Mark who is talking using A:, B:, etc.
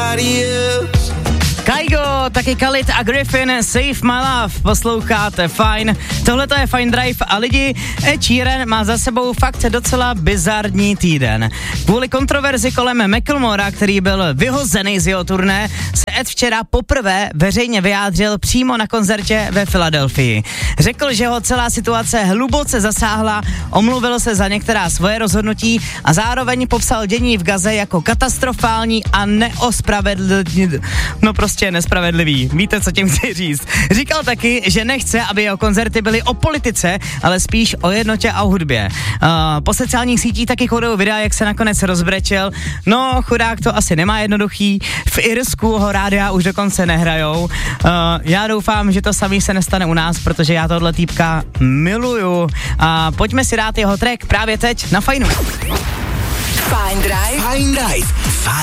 A: Kygo, taky Khalid a Griffin, Save My Love, posloucháte Fajn. Tohle to je Fajn Drive a lidi, Ed Sheeran má za sebou fakt docela bizarní týden. Kvůli kontroverzi kolem Macklemora, který byl vyhozený z jeho turné, se Ed včera poprvé veřejně vyjádřil přímo na koncertě ve Filadelfii. Řekl, že ho celá situace hluboce zasáhla, omluvil se za některá svoje rozhodnutí a zároveň popsal dění v Gaze jako katastrofální a nespravedlivý. Víte, co tím chci říct? Říkal taky, že nechce, aby jeho koncerty byly o politice, ale spíš o jednotě a o hudbě. Po sociálních sítích taky chodou videa, jak se nakonec rozbrečel. No, chudák to asi nemá jednoduchý. V Irsku ho rádia už dokonce nehrajou. Já doufám, že to samý se nestane u nás, protože já tohle týpka miluju. Pojďme si dát jeho track právě teď na Fajnu.
B: Fajn Drive.